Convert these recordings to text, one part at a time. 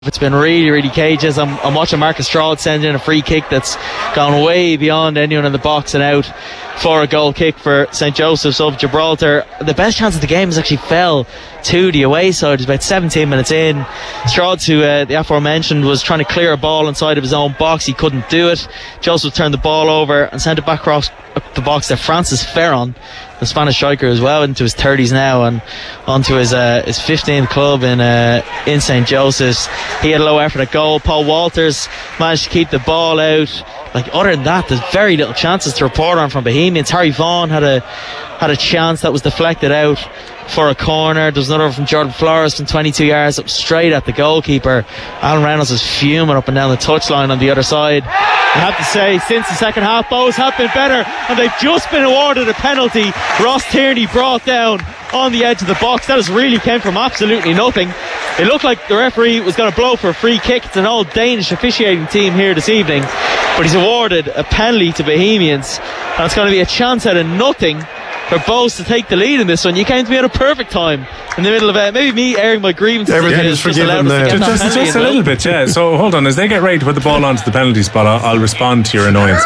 It's been really cages. I'm watching Marcus Stroud send in a free kick that's gone way beyond anyone in the box and out for a goal kick for St. Joseph's of Gibraltar. The best chance of the game has actually fell to the away side. It's about 17 minutes in. Stroud, who the aforementioned, was trying to clear a ball inside of his own box. He couldn't do it. Joseph turned the ball over and sent it back across the box to Francis Ferron, the Spanish striker, as well, into his 30s now and onto his 15th club in St. Joseph's. He had a low effort at goal. Paul Walters managed to keep the ball out. Other than that, there's very little chances to report on from Bohemians. Harry Vaughan had a chance that was deflected out for a corner. There's another from Jordan Flores from 22 yards up straight at the goalkeeper. Alan Reynolds is fuming up and down the touchline on the other side. I have to say, since the second half, Bohs have been better, and they've just been awarded a penalty. Ross Tierney brought down on the edge of the box. That has really came from absolutely nothing. It looked like the referee was going to blow for a free kick. It's an old Danish officiating team here this evening, but he's awarded a penalty to Bohemians, and it's going to be a chance out of nothing for Bohs to take the lead in this one. You came to me at a perfect time in the middle of maybe me airing my grievances. Everything is forgiven there. Just a little bit, yeah. So hold on, as they get ready to put the ball onto the penalty spot, I'll respond to your annoyance.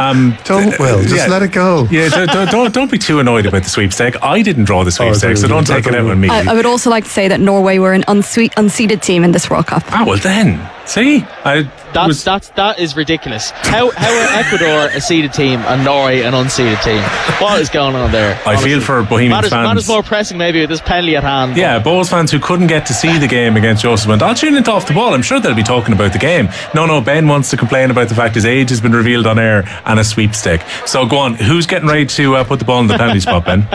Just let it go. Yeah, don't be too annoyed about the sweepstake. I didn't draw the sweepstake, so don't take it out on me. I would also like to say that Norway were an unseeded team in this World Cup. Ah, well then. See, that is ridiculous. How are Ecuador a seeded team and Norway an unseeded team? What is going on there? I feel for Bohemian fans. That is more pressing maybe with this penalty at hand. Yeah, Bohs fans who couldn't get to see the game against Joseph went, I'll tune into Off the Ball. I'm sure they'll be talking about the game. No, Ben wants to complain about the fact his age has been revealed on air and a sweepstake. So go on, who's getting ready to put the ball in the penalty spot, Ben?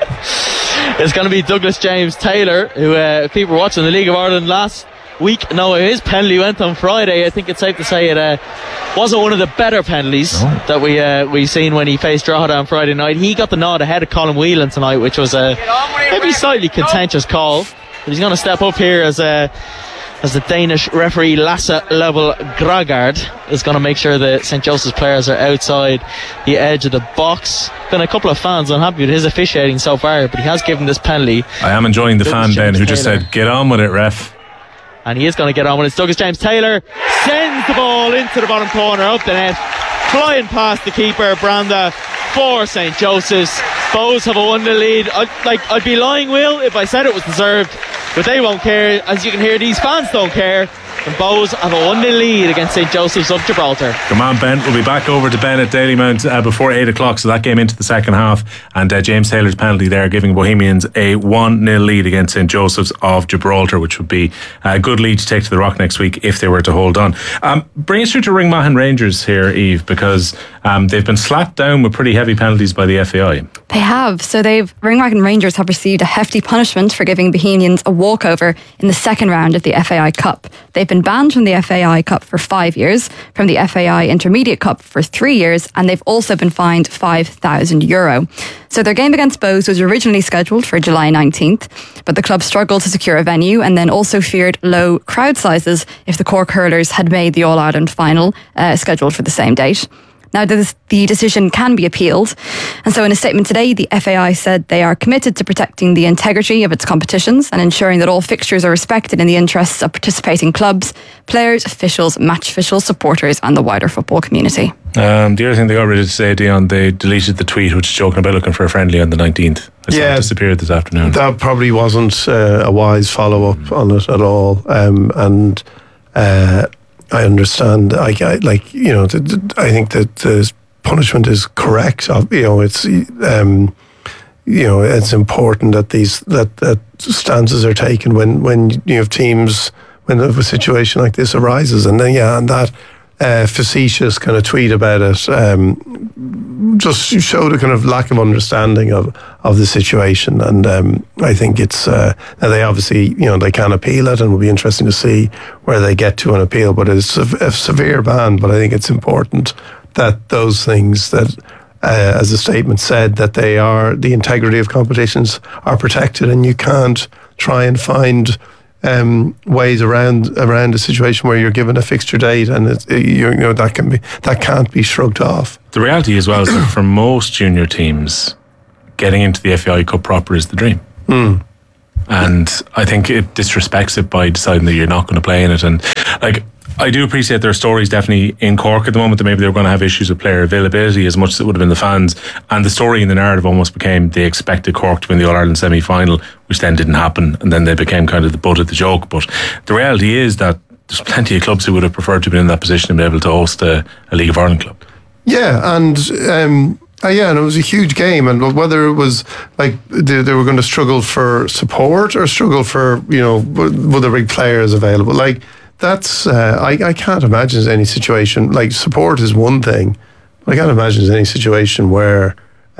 It's going to be Douglas James Taylor, who people were watching the League of Ireland last week. No, his penalty went on Friday. I think it's safe to say it wasn't one of the better penalties that we seen when he faced Drogheda on Friday night. He got the nod ahead of Colin Whelan tonight, which was a maybe slightly contentious call, but he's going to step up here as the Danish referee Lasse Level Gragard is going to make sure that St. Joseph's players are outside the edge of the box. Been a couple of fans unhappy with his officiating so far, but he has given this penalty. I am enjoying the fan, Ben, who just said, get on with it, ref. And he is going to get on with it. Douglas James Taylor sends the ball into the bottom corner of the net, flying past the keeper Branda for St. Joseph's. Bohs have a 1-0 lead. I'd be lying, Will, if I said it was deserved, but they won't care. As you can hear, these fans don't care. And Bohs have a 1-0 lead against St. Joseph's of Gibraltar. Come on, Ben. We'll be back over to Ben at Dalymount before 8 o'clock, so that game into the second half. And James Taylor's penalty there giving Bohemians a 1-0 lead against St. Joseph's of Gibraltar, which would be a good lead to take to the Rock next week if they were to hold on. Bring us through to Ringmahon Rangers here, Eve, because they've been slapped down with pretty heavy penalties by the FAI. They have. So Ringmahon Rangers have received a hefty punishment for giving Bohemians a walkover in the second round of the FAI Cup. They've been banned from the FAI Cup for 5 years, from the FAI Intermediate Cup for 3 years, and they've also been fined €5,000. So their game against Bohs was originally scheduled for July 19th, but the club struggled to secure a venue and then also feared low crowd sizes if the Cork hurlers had made the All-Ireland final scheduled for the same date. Now, the decision can be appealed. And so in a statement today, the FAI said they are committed to protecting the integrity of its competitions and ensuring that all fixtures are respected in the interests of participating clubs, players, officials, match officials, supporters and the wider football community. The other thing they got rid of today, Dion, they deleted the tweet which is joking about looking for a friendly on the 19th. It's disappeared this afternoon. That probably wasn't a wise follow-up on it at all. I understand. I think that the punishment is correct. It's important that stances are taken when you have teams when a situation like this arises, and that facetious kind of tweet about it just showed a kind of lack of understanding of the situation. And I think it's now they obviously they can appeal it, and it will be interesting to see where they get to an appeal, but it's a severe ban. But I think it's important that those things that as the statement said, that the integrity of competitions are protected, and you can't try and find ways around a situation where you're given a fixture date, and that can't be shrugged off. The reality as well is that for most junior teams, getting into the FAI Cup proper is the dream. and I think it disrespects it by deciding that you're not going to play in it. And like, I do appreciate there are stories definitely in Cork at the moment that maybe they were going to have issues with player availability as much as it would have been the fans, and the story in the narrative almost became they expected Cork to win the All-Ireland semi-final, which then didn't happen, and then they became kind of the butt of the joke. But the reality is that there's plenty of clubs who would have preferred to be in that position and be able to host a League of Ireland club. Yeah, and and it was a huge game, and whether it was like they were going to struggle for support or struggle for, were there big players available, like that's I can't imagine there's any situation, like support is one thing, but I can't imagine there's any situation where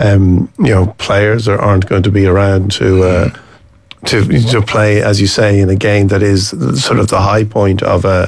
players aren't going to be around to play, as you say, in a game that is sort of the high point of a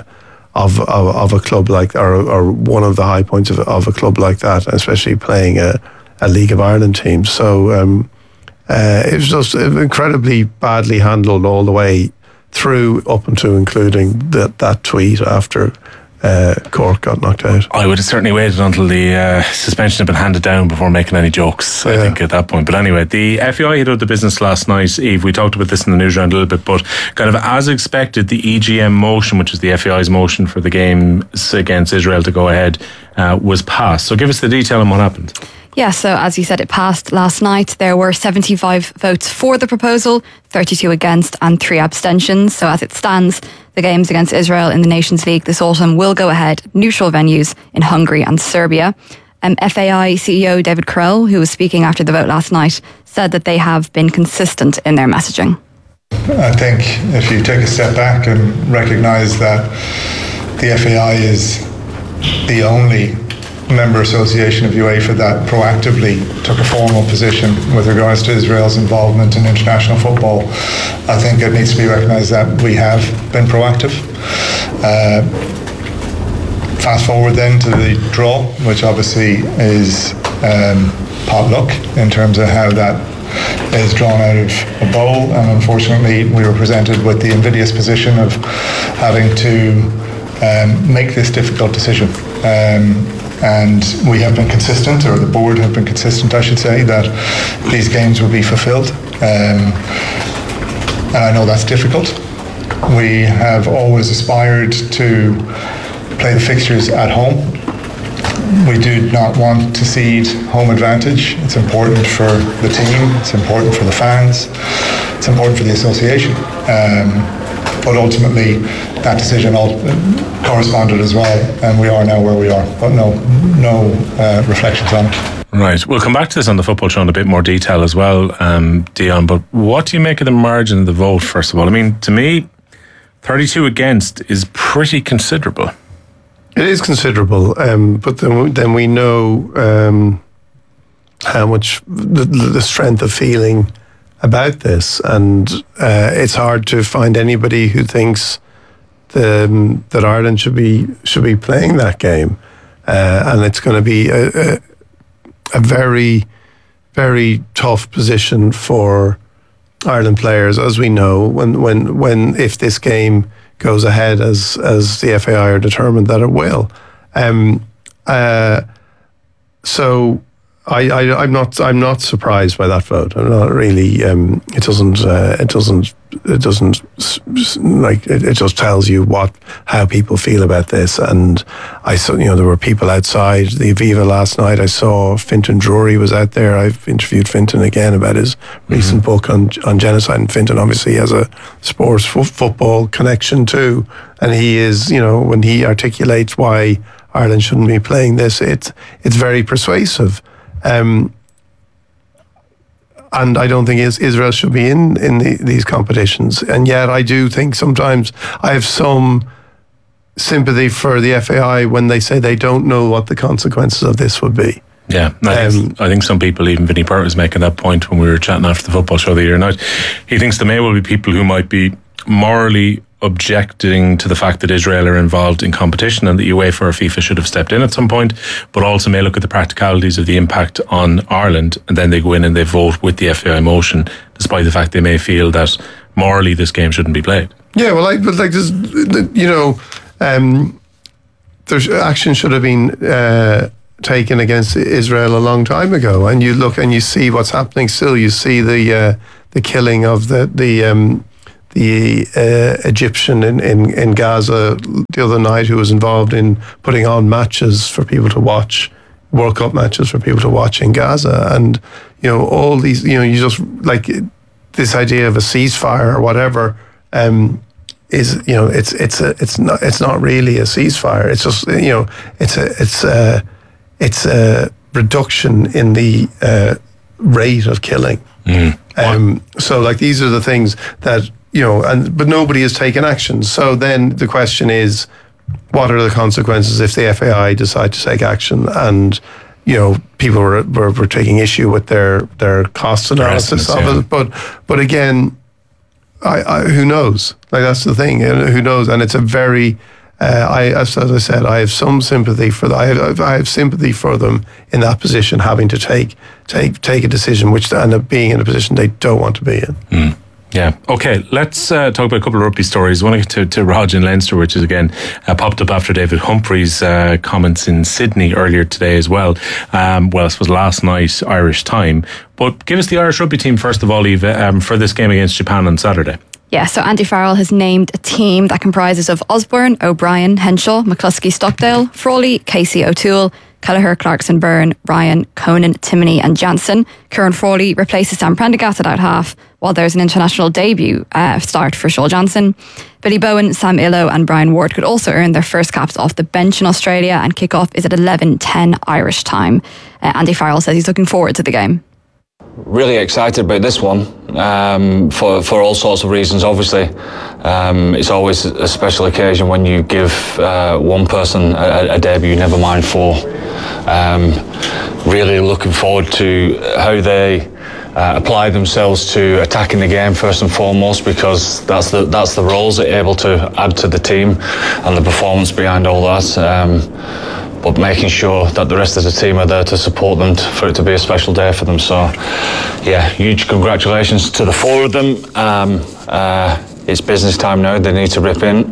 club like, or one of the high points of a club like that, especially playing a League of Ireland team. So it was just incredibly badly handled all the way through, up until including that tweet after Cork got knocked out. I would have certainly waited until the suspension had been handed down before making any jokes, I think, at that point. But anyway, the FAI hit out the business last night. Eve, we talked about this in the news round a little bit, but kind of as expected, the EGM motion, which is the FAI's motion for the games against Israel to go ahead, was passed. So give us the detail on what happened. Yeah, so as you said, it passed last night. There were 75 votes for the proposal, 32 against and 3 abstentions. So as it stands, the games against Israel in the Nations League this autumn will go ahead at neutral venues in Hungary and Serbia. FAI CEO David Carroll, who was speaking after the vote last night, said that they have been consistent in their messaging. I think if you take a step back and recognise that the FAI is the only member association of UEFA that proactively took a formal position with regards to Israel's involvement in international football, I think it needs to be recognised that we have been proactive. Fast forward then to the draw, which obviously is potluck in terms of how that is drawn out of a bowl, and unfortunately we were presented with the invidious position of having to make this difficult decision. And we have been consistent, or the board have been consistent, I should say, that these games will be fulfilled. And I know that's difficult. We have always aspired to play the fixtures at home. We do not want to cede home advantage. It's important for the team, it's important for the fans, it's important for the association. But ultimately, that decision all corresponded as well, and we are now where we are. But no reflections on it. Right. We'll come back to this on the Football Show in a bit more detail as well, Dion. But what do you make of the margin of the vote, first of all? I mean, to me, 32 against is pretty considerable. It is considerable, but then we know how much the strength of feeling about this, and it's hard to find anybody who thinks that Ireland should be playing that game, and it's going to be a very, very tough position for Ireland players, as we know, when if this game goes ahead as the FAI are determined that it will. So I'm not surprised by that vote. I'm not really. It just tells you how people feel about this. And I saw, there were people outside the Aviva last night. I saw Fintan Drury was out there. I've interviewed Fintan again about his recent book on genocide. And Fintan obviously has a sports football connection too. And he is, when he articulates why Ireland shouldn't be playing this, it's very persuasive. And I don't think Israel should be in these competitions. And yet I do think sometimes I have some sympathy for the FAI when they say they don't know what the consequences of this would be. Yeah, I think some people, even Vinnie Pert was making that point when we were chatting after the Football Show the other night. He thinks there may well be people who might be morally objecting to the fact that Israel are involved in competition and that UEFA or FIFA should have stepped in at some point, but also may look at the practicalities of the impact on Ireland, and then they go in and they vote with the FAI motion, despite the fact they may feel that morally this game shouldn't be played. Yeah, well, there's action should have been taken against Israel a long time ago, and you look and you see what's happening still. You see the the killing of the Egyptian in Gaza the other night, who was involved in putting on matches for people to watch, World Cup matches for people to watch in Gaza. And, all these, you just, like, this idea of a ceasefire or whatever, is, it's not really a ceasefire. It's just, it's a reduction in the rate of killing. So, like, these are the things that, but nobody has taken action. So then the question is, what are the consequences if the FAI decide to take action? And, people were taking issue with their cost analysis of it. But again, I who knows? Like, that's the thing. Who knows? And it's a very, as I said, I have some sympathy for that. I have sympathy for them in that position, having to take a decision which they end up being in a position they don't want to be in. Yeah. Okay, let's talk about a couple of rugby stories. I want to get to Rog in Leinster, which is again popped up after David Humphrey's comments in Sydney earlier today as well. I suppose last night, Irish time. But give us the Irish rugby team first of all, Eve, for this game against Japan on Saturday. Yeah, so Andy Farrell has named a team that comprises of Osborne, O'Brien, Henshaw, McCluskey, Stockdale, Frawley, Casey, O'Toole, Kelleher, Clarkson, Byrne, Ryan, Conan, Timoney and Jansen. Kieran Frawley replaces Sam Prendergast at out half, while there's an international debut start for Shaw Johnson. Billy Bowen, Sam Illo and Brian Ward could also earn their first caps off the bench in Australia, and kick-off is at 11:10 Irish time. Andy Farrell says he's looking forward to the game. Really excited about this one for all sorts of reasons. Obviously, it's always a special occasion when you give one person a debut, never mind four. Really looking forward to how they apply themselves to attacking the game first and foremost, because that's the roles they're able to add to the team and the performance behind all that. But making sure that the rest of the team are there to support them for it to be a special day for them. So, yeah, huge congratulations to the four of them. It's business time now. They need to rip in.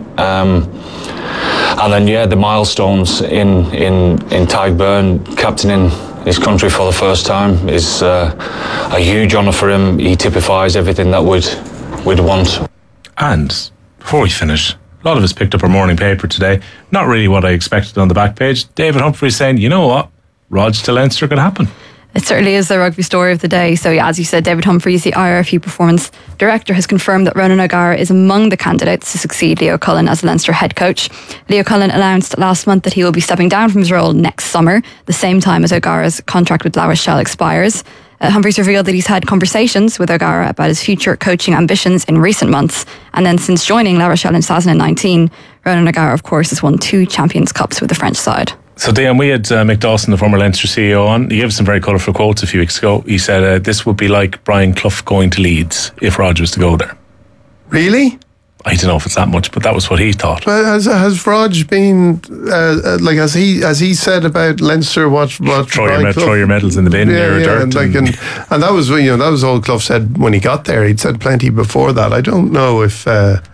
And then, yeah, the milestones in Tadhg Beirne captaining his country for the first time is a huge honour for him. He typifies everything that we'd want. And before we finish, a lot of us picked up our morning paper today. Not really what I expected on the back page. David Humphrey saying, you know what, Rog to Leinster could happen. It certainly is the rugby story of the day. So, yeah, as you said, David Humphreys, the IRFU performance director, has confirmed that Ronan O'Gara is among the candidates to succeed Leo Cullen as Leinster head coach. Leo Cullen announced last month that he will be stepping down from his role next summer, the same time as O'Gara's contract with La Rochelle expires. Humphreys revealed that he's had conversations with O'Gara about his future coaching ambitions in recent months. And then since joining La Rochelle in 2019, Ronan O'Gara, of course, has won 2 Champions Cups with the French side. So, Dan, we had Mick Dawson, the former Leinster CEO, on. He gave us some very colourful quotes a few weeks ago. He said this would be like Brian Clough going to Leeds if Rog was to go there. Really? I don't know if it's that much, but that was what he thought. But has Rog been like has he said about Leinster what throw your medals in the bin, dirt, and that was that was all Clough said when he got there. He'd said plenty before that. I don't know if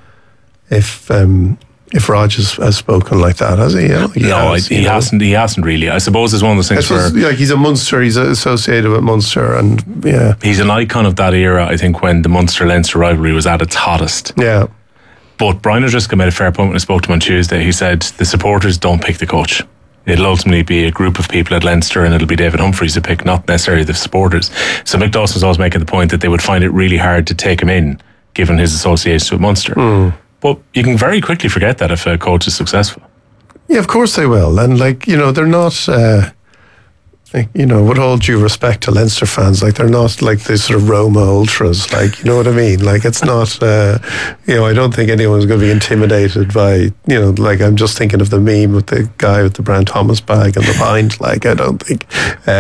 Rog has spoken like that, has he? He hasn't. He hasn't really. I suppose it's one of those things where he's a Munster. He's associated with Munster, and he's an icon of that era. I think when the Munster-Leinster rivalry was at its hottest. Yeah. But Brian O'Driscoll made a fair point when I spoke to him on Tuesday. He said the supporters don't pick the coach. It'll ultimately be a group of people at Leinster, and it'll be David Humphreys to pick, not necessarily the supporters. So Mick Dawson was always making the point that they would find it really hard to take him in, given his association with Munster. But you can very quickly forget that if a coach is successful. Yeah, of course they will. And they're not, with all due respect to Leinster fans, they're not like the sort of Roma ultras, you know what I mean? It's not, I don't think anyone's going to be intimidated by, I'm just thinking of the meme with the guy with the Brian Thomas bag and the pint. I don't think,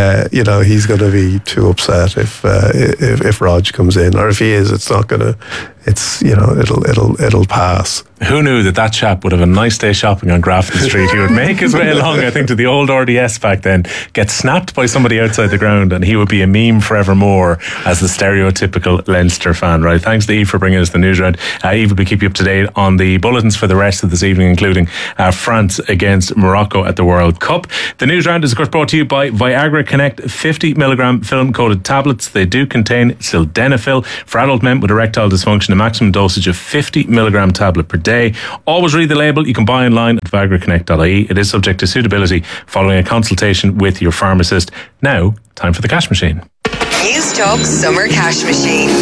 he's going to be too upset if Rog comes in, or if he is, it's not going to it's, you know, it'll pass. Who knew that chap would have a nice day shopping on Grafton Street? He would make his way along, I think, to the old RDS back then, get snapped by somebody outside the ground, and he would be a meme forevermore as the stereotypical Leinster fan, right? Thanks to Eve for bringing us the news round. Eve will be keeping you up to date on the bulletins for the rest of this evening, including France against Morocco at the World Cup. The news round is, of course, brought to you by Viagra Connect 50mg film-coated tablets. They do contain sildenafil. For adult men with erectile dysfunction, a maximum dosage of 50mg tablet per day. Always read the label. You can buy online at viagraconnect.ie. It is subject to suitability following a consultation with your pharmacist. Now, time for the cash machine. News Talk Summer Cash Machine.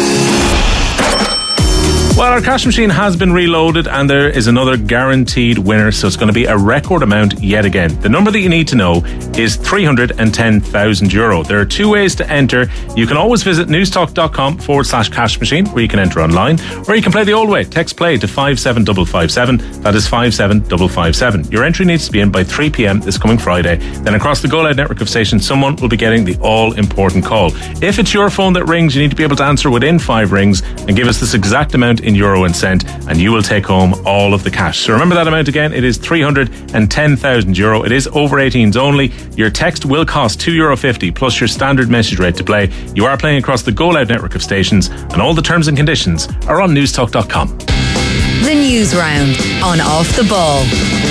Well, our cash machine has been reloaded and there is another guaranteed winner, so it's going to be a record amount yet again. The number that you need to know is €310,000. There are two ways to enter. You can always visit newstalk.com/cash machine, where you can enter online, or you can play the old way. Text play to 57557. That is 57557. Your entry needs to be in by 3 p.m. this coming Friday. Then across the Go Loud network of stations, someone will be getting the all-important call. If it's your phone that rings, you need to be able to answer within 5 rings and give us this exact amount in euro and cent, and you will take home all of the cash. So remember that amount again. It is €310,000. It is over 18s only. Your text will cost €2.50 plus your standard message rate to play. You are playing across the Go Loud network of stations, and all the terms and conditions are on newstalk.com. The News Round on Off the Ball.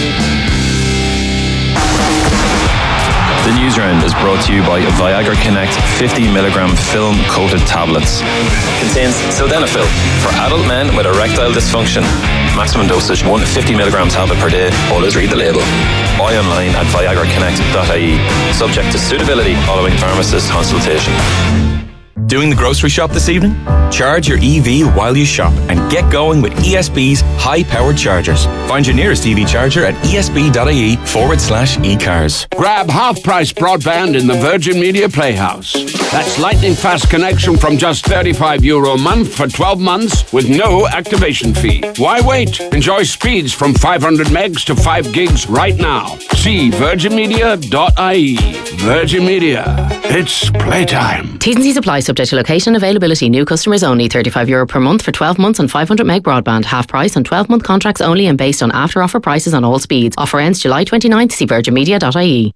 The News Round is brought to you by Viagra Connect 50mg film-coated tablets. Contains sildenafil for adult men with erectile dysfunction. Maximum dosage 1 50mg tablet per day. Always read the label. Buy online at viagraconnect.ie. Subject to suitability following pharmacist consultation. Doing the grocery shop this evening? Charge your EV while you shop and get going with ESB's high-powered chargers. Find your nearest EV charger at esb.ie/ecars. Grab half-price broadband in the Virgin Media Playhouse. That's lightning fast connection from just €35 a month for 12 months with no activation fee. Why wait? Enjoy speeds from 500 megs to 5 gigs right now. See virginmedia.ie. Virgin Media. It's playtime. T's and C's apply, subject to location and availability. New customers only. €35 per month for 12 months on 500 meg broadband. Half price on 12-month contracts only and based on after offer prices on all speeds. Offer ends July 29th. See virginmedia.ie.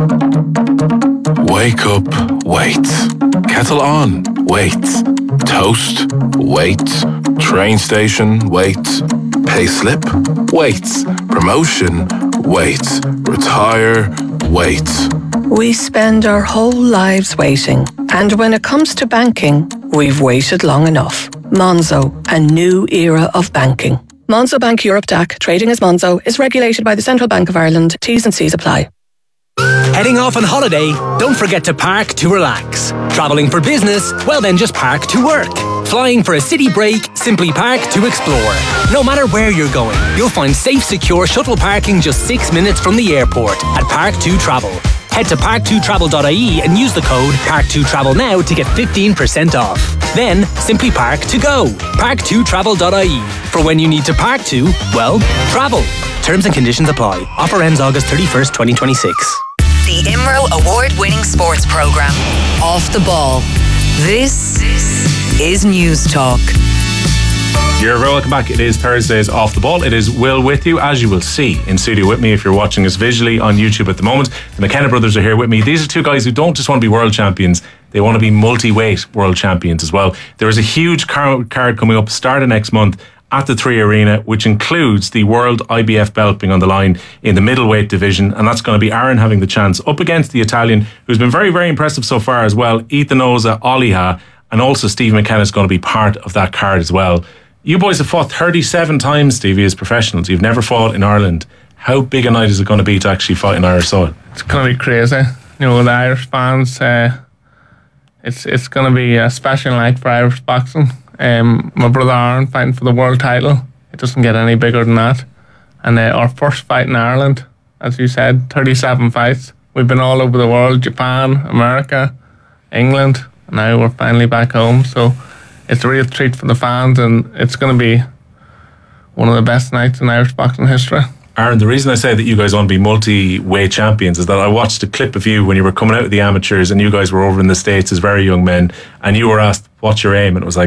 Wake up, wait. Kettle on, wait. Toast, wait. Train station, wait. Pay slip, wait. Promotion, wait. Retire, wait. We spend our whole lives waiting. And when it comes to banking, we've waited long enough. Monzo, a new era of banking. Monzo Bank Europe DAC, trading as Monzo, is regulated by the Central Bank of Ireland. T's and C's apply. Heading off on holiday? Don't forget to park to relax. Travelling for business? Well then just park to work. Flying for a city break? Simply park to explore. No matter where you're going, you'll find safe, secure shuttle parking just 6 minutes from the airport at Park2Travel. Head to park2travel.ie and use the code Park2Travel now to get 15% off. Then simply park to go. Park2travel.ie. For when you need to park to, well, travel. Terms and conditions apply. Offer ends August 31st, 2026. The IMRO award-winning sports programme, Off the Ball. This is News Talk. You're very welcome back. It is Thursday's Off the Ball. It is Will with you, as you will see in studio with me if you're watching us visually on YouTube at the moment. The McKenna brothers are here with me. These are two guys who don't just want to be world champions, they want to be multi-weight world champions as well. There is a huge card coming up starting next month at the 3 Arena, which includes the World IBF belt being on the line in the middleweight division, and that's going to be Aaron having the chance up against the Italian, who's been very, very impressive so far as well, Ethan Oza Oliha, and also Steve McKenna is going to be part of that card as well. You boys have fought 37 times, Stevie, as professionals. You've never fought in Ireland. How big a night is it going to be to actually fight in Irish soil? It's going to be crazy. You know, the Irish fans, it's going to be a special night for Irish boxing. My brother Aaron fighting for the world title. It doesn't get any bigger than that. And our first fight in Ireland, as you said, 37 fights. We've been all over the world, Japan, America, England. And now we're finally back home. So it's a real treat for the fans, and it's going to be one of the best nights in Irish boxing history. Aaron, the reason I say that you guys want to be multi-weight champions is that I watched a clip of you when you were coming out of the amateurs and you guys were over in the States as very young men, and you were asked, what's your aim? And it was like,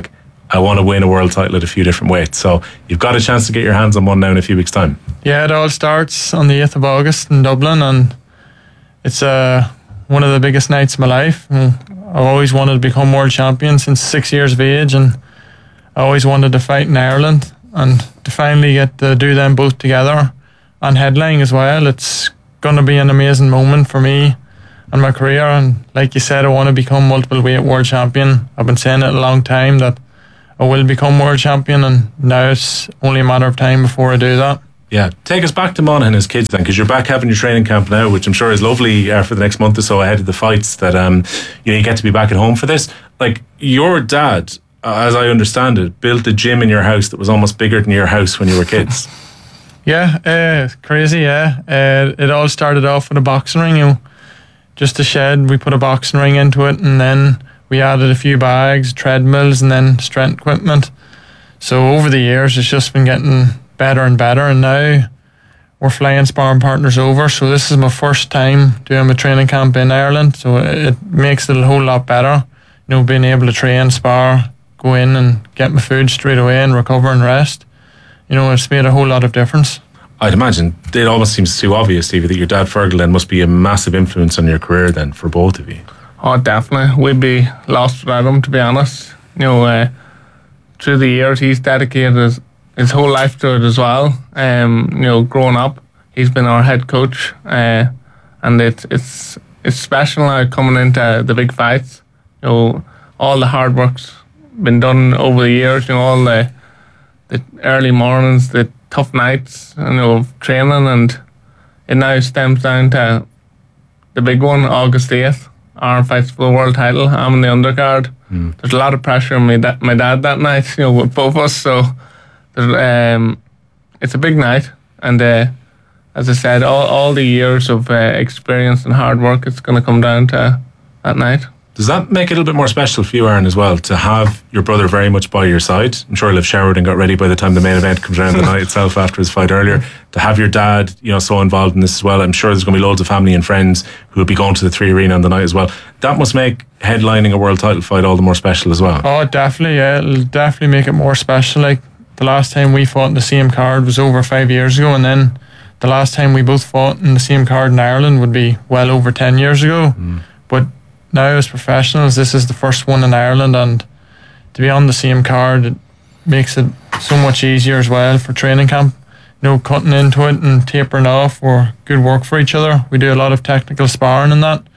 I want to win a world title at a few different weights. So you've got a chance to get your hands on one now in a few weeks' time. Yeah, it all starts on the 8th of August in Dublin, and it's one of the biggest nights of my life. I've always wanted to become world champion since 6 years of age, and I always wanted to fight in Ireland, and to finally get to do them both together and headline as well, it's going to be an amazing moment for me and my career. And like you said, I want to become multiple weight world champion. I've been saying it a long time that I will become world champion, and now it's only a matter of time before I do that. Yeah, take us back to Monaghan as kids then, because you're back having your training camp now, which I'm sure is lovely for the next month or so ahead of the fights, that you get to be back at home for this. Like, your dad, as I understand it, built a gym in your house that was almost bigger than your house when you were kids. Yeah, crazy, yeah. It all started off with a boxing ring, just a shed. We put a boxing ring into it, and then we added a few bags, treadmills, and then strength equipment. So over the years, it's just been getting better and better, and now we're flying sparring partners over. So this is my first time doing a training camp in Ireland, so it makes it a whole lot better. Being able to train, spar, go in and get my food straight away and recover and rest. It's made a whole lot of difference. I'd imagine it almost seems too obvious, Stevie, that your dad Fergal then must be a massive influence on your career then for both of you. Oh, definitely. We'd be lost without him, to be honest. Through the years, he's dedicated his whole life to it as well. Growing up, he's been our head coach, and it's special now coming into the big fights. All the hard work's been done over the years. All the early mornings, the tough nights, of training, and it now stems down to the big one, August 8th. Aaron fights for the world title. I'm in the undercard. There's a lot of pressure on my dad that night, with both of us. So it's a big night, and as I said, all the years of experience and hard work, it's going to come down to that night. Does that make it a little bit more special for you, Aaron, as well, to have your brother very much by your side? I'm sure he'll have showered and got ready by the time the main event comes around the night itself after his fight earlier. To have your dad, so involved in this as well. I'm sure there's going to be loads of family and friends who will be going to the 3 Arena on the night as well. That must make headlining a world title fight all the more special as well. Oh, definitely, yeah. It'll definitely make it more special. Like, the last time we fought in the same card was over 5 years ago, and then the last time we both fought in the same card in Ireland would be well over 10 years ago. But now, as professionals, this is the first one in Ireland, and to be on the same card, it makes it so much easier as well for training camp. Cutting into it and tapering off, we're good work for each other. We do a lot of technical sparring and that,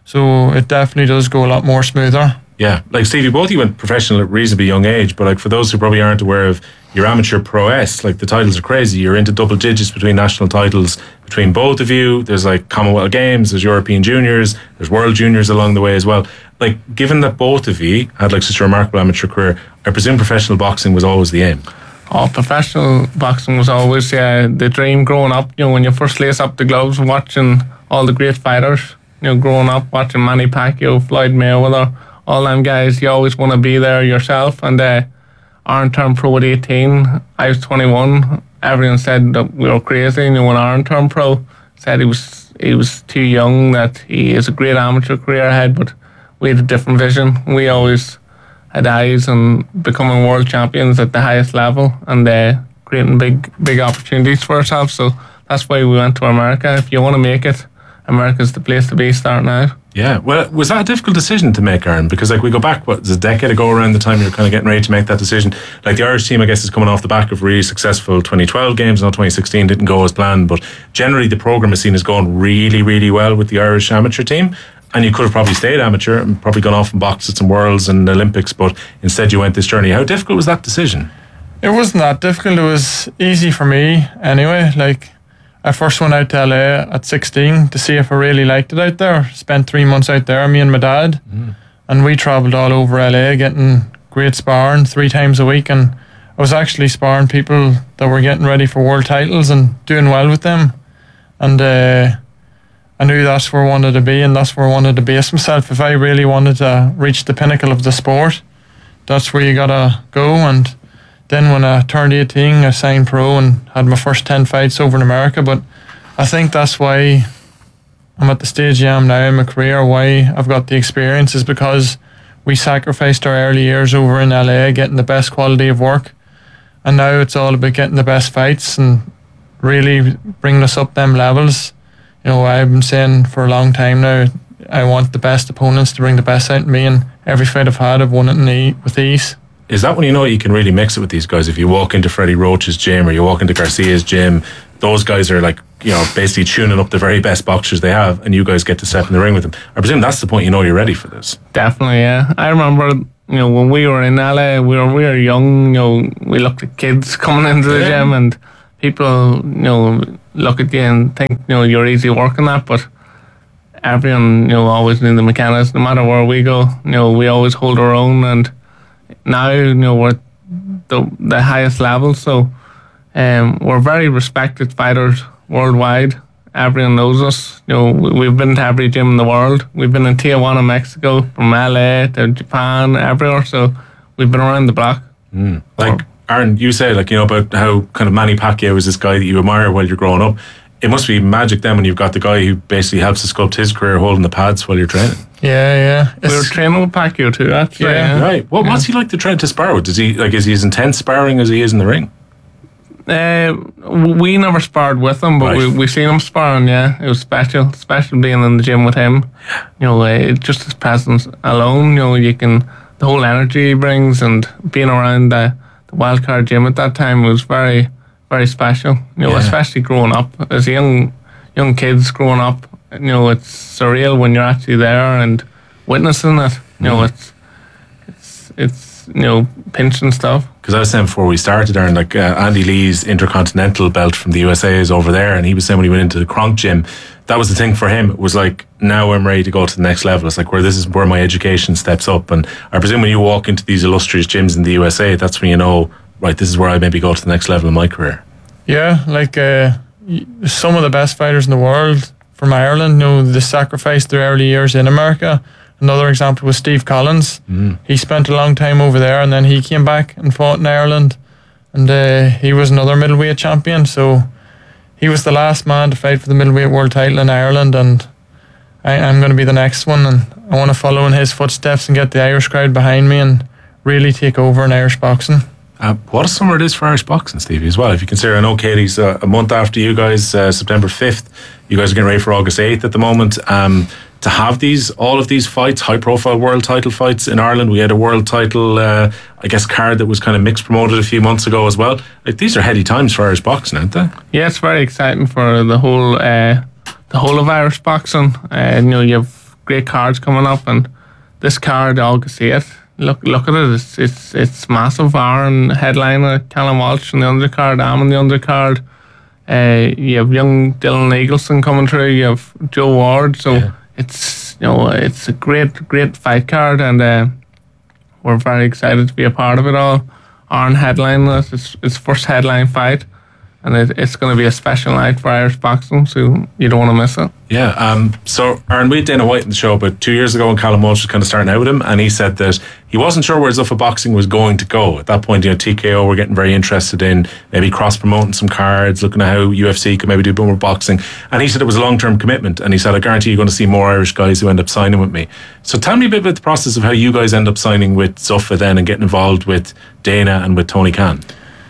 so it definitely does go a lot more smoother. Yeah, like Stevie, both of you went professional at a reasonably young age, but like for those who probably aren't aware of your amateur prowess, like the titles are crazy. You're into double digits between national titles between both of you. There's like Commonwealth Games, there's European Juniors, there's World Juniors along the way as well. Like, given that both of you had like such a remarkable amateur career, I presume professional boxing was always the aim. Oh, professional boxing was always the dream growing up. When you first lace up the gloves, watching all the great fighters, growing up, watching Manny Pacquiao, Floyd Mayweather, all them guys, you always want to be there yourself. And Aaron turned pro at 18. I was 21. Everyone said that we were crazy. When Aaron turned pro, said he was too young, that he has a great amateur career ahead, but we had a different vision. We always had eyes on becoming world champions at the highest level and creating big opportunities for ourselves. So that's why we went to America. If you want to make it, America's the place to be starting out. Yeah, well, was that a difficult decision to make, Aaron? Because like we go back, it was a decade ago around the time you were kind of getting ready to make that decision. Like the Irish team, I guess, is coming off the back of really successful 2012 games. Now 2016 didn't go as planned, but generally the programme is seen as going really, really well with the Irish amateur team. And you could have probably stayed amateur and probably gone off and boxed at some Worlds and Olympics, but instead you went this journey. How difficult was that decision? It wasn't that difficult. It was easy for me anyway. Like, I first went out to LA at 16 to see if I really liked it out there. Spent 3 months out there, me and my dad, and we travelled all over LA getting great sparring 3 times a week, and I was actually sparring people that were getting ready for world titles and doing well with them, and I knew that's where I wanted to be, and that's where I wanted to base myself. If I really wanted to reach the pinnacle of the sport, that's where you gotta go. And then when I turned 18, I signed pro and had my first 10 fights over in America. But I think that's why I'm at the stage I am now in my career, why I've got the experience, is because we sacrificed our early years over in LA, getting the best quality of work, and now it's all about getting the best fights and really bringing us up them levels. You know, I've been saying for a long time now, I want the best opponents to bring the best out in me, and every fight I've had, I've won it with ease. Is that when you know you can really mix it with these guys? If you walk into Freddie Roach's gym or you walk into Garcia's gym, those guys are like, you know, basically tuning up the very best boxers they have, and you guys get to step in the ring with them. I presume that's the point you know you're ready for this. Definitely, yeah. I remember, you know, when we were in LA, we were young, you know, we looked at kids coming into the gym, and people, you know, look at you and think, you know, you're easy working that, but everyone, you know, always knew the mechanics. No matter where we go, you know, we always hold our own, and now, you know, we're at the highest level, so we're very respected fighters worldwide. Everyone knows us. You know, we've been to every gym in the world. We've been in Tijuana, Mexico, from LA to Japan, everywhere, so we've been around the block. Like, Aaron, you say, like, you know, about how kind of Manny Pacquiao is this guy that you admire while you're growing up. It must be magic then when you've got the guy who basically helps to sculpt his career holding the pads while you're training. Yeah. We were training with Pacquiao too, actually. Yeah. Right. What's he like to train to spar with? Is he as intense sparring as he is in the ring? We never sparred with him, but we seen him sparring. Yeah, it was special being in the gym with him. You know, just his presence alone. You know, the whole energy he brings, and being around the Wildcard gym at that time was very, very special. You know, especially growing up as young kids growing up. You know, it's surreal when you're actually there and witnessing it. You know, it's you know, pinching stuff. Because I was saying before we started, Aaron, like Andy Lee's Intercontinental belt from the USA is over there, and he was saying when he went into the Kronk gym, that was the thing for him. It was like, now I'm ready to go to the next level. It's like, this is where my education steps up. And I presume when you walk into these illustrious gyms in the USA, that's when you know, right, this is where I maybe go to the next level in my career. Yeah, like some of the best fighters in the world from Ireland, you know, they sacrificed their early years in America. Another example was Steve Collins. He spent a long time over there, and then he came back and fought in Ireland, and he was another middleweight champion. So he was the last man to fight for the middleweight world title in Ireland, and I'm going to be the next one, and I want to follow in his footsteps and get the Irish crowd behind me and really take over in Irish boxing. What a summer it is for Irish boxing, Stevie, as well. If you consider, I know Katie's a month after you guys, September 5th. You guys are getting ready for August 8th at the moment. To have all of these fights, high-profile world title fights in Ireland. We had a world title, I guess, card that was kind of mixed promoted a few months ago as well. Like, these are heady times for Irish boxing, aren't they? Yeah, it's very exciting for the whole of Irish boxing. You know, you have great cards coming up, and this card, August 8th. Look at it. It's massive. Aaron headliner, Callum Walsh on the undercard, Am on the undercard. You have young Dylan Eagleson coming through. You have Joe Ward. So it's a great fight card, and we're very excited to be a part of it all. Aaron headlining it. It's his first headline fight, and it's going to be a special night for Irish boxing, so you don't want to miss it. Yeah, so Aaron, we had Dana White in the show about 2 years ago when Callum Walsh was kind of starting out with him, and he said that he wasn't sure where Zuffa Boxing was going to go. At that point, you know, TKO were getting very interested in maybe cross-promoting some cards, looking at how UFC could maybe do a bit more boxing, and he said it was a long-term commitment, and he said, I guarantee you're going to see more Irish guys who end up signing with me. So tell me a bit about the process of how you guys end up signing with Zuffa then and getting involved with Dana and with Tony Khan.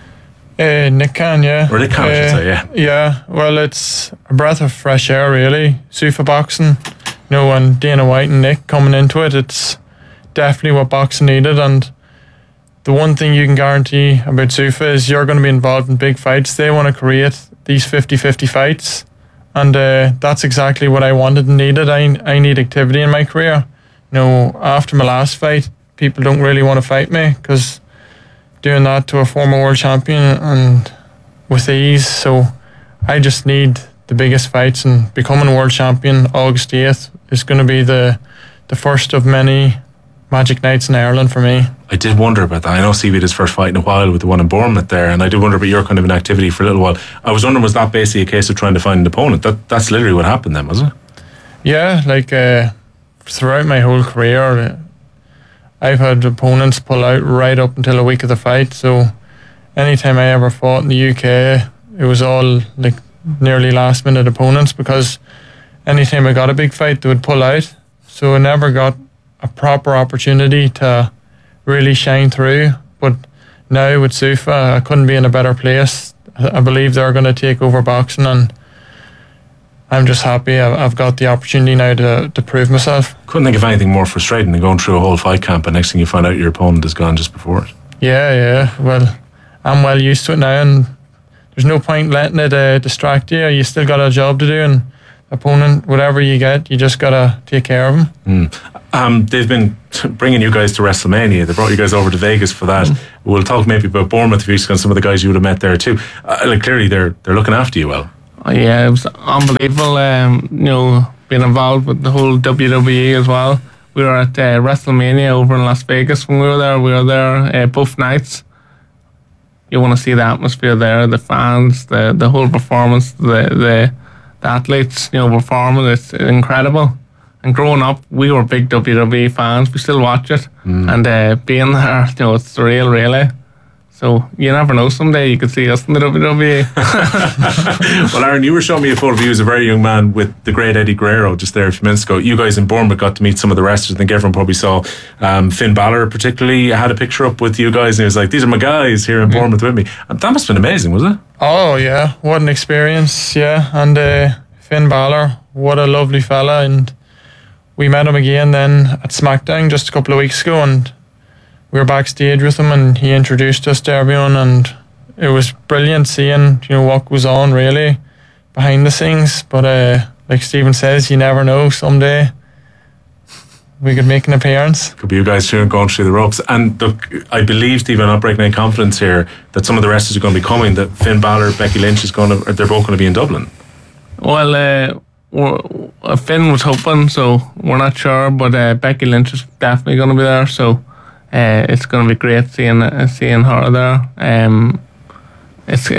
Nick Khan, yeah. Or Nick Khan, I should say, yeah. Yeah, well, it's a breath of fresh air, really. Zuffa Boxing, you know, and Dana White and Nick coming into it, it's definitely what boxing needed. And the one thing you can guarantee about Zuffa is you're going to be involved in big fights. They want to create these 50-50 fights, and that's exactly what I wanted and needed. I need activity in my career. You know, after my last fight, people don't really want to fight me because doing that to a former world champion and with ease. So I just need the biggest fights, and becoming world champion August 8th is going to be the first of many magic nights in Ireland for me. I did wonder about that. I know Stevie did his first fight in a while with the one in Bournemouth there, and I did wonder about your kind of inactivity for a little while. I was wondering, was that basically a case of trying to find an opponent? That's literally what happened then, was it? Yeah, like throughout my whole career, I've had opponents pull out right up until a week of the fight. So anytime I ever fought in the UK, it was all like nearly last minute opponents, because anytime I got a big fight, they would pull out. So I never got a proper opportunity to really shine through. But now with SUFA, I couldn't be in a better place. I believe they're going to take over boxing, and I'm just happy I've got the opportunity now to prove myself. Couldn't think of anything more frustrating than going through a whole fight camp and next thing you find out your opponent is gone just before it. Yeah. Well, I'm well used to it now, and there's no point letting it distract you. You still got a job to do, and opponent, whatever you get, you just got to take care of them. They've been bringing you guys to WrestleMania. They brought you guys over to Vegas for that. We'll talk maybe about Bournemouth a few weeks ago and some of the guys you would have met there too. Clearly they're looking after you well. Oh, yeah, it was unbelievable. Being involved with the whole WWE as well. We were at WrestleMania over in Las Vegas when we were there. We were there both nights. You want to see the atmosphere there, the fans, the whole performance, the athletes, performing. It's incredible. And growing up, we were big WWE fans. We still watch it. And being there, it's surreal, really. So you never know, someday you could see us in the WWE. Well, Aaron, you were showing me a photo of you as a very young man with the great Eddie Guerrero just there a few minutes ago. You guys in Bournemouth got to meet some of the wrestlers. I think everyone probably saw Finn Balor particularly had a picture up with you guys and he was like, these are my guys here in Bournemouth with me. And that must have been amazing, was it? Oh yeah, what an experience. Yeah. And Finn Balor, what a lovely fella. And we met him again then at SmackDown just a couple of weeks ago, and we were backstage with him and he introduced us to everyone, and it was brilliant seeing what goes on really behind the scenes. But like Stephen says, you never know, someday we could make an appearance. Could be you guys going through the ropes. And look, I believe, Stephen, I'm not breaking any confidence here, that some of the wrestlers are going to be coming, that Finn Balor, Becky Lynch they're both going to be in Dublin. Well, Finn was hoping, so we're not sure, but Becky Lynch is definitely going to be there, so it's going to be great seeing her there. It's